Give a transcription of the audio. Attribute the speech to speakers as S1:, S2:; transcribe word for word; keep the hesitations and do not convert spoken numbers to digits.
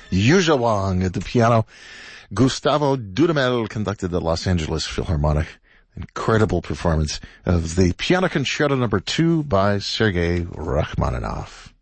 S1: Yuzha Wang at the piano. Gustavo Dudamel conducted the Los Angeles Philharmonic. Incredible performance of the Piano Concerto number two by Sergei Rachmaninoff.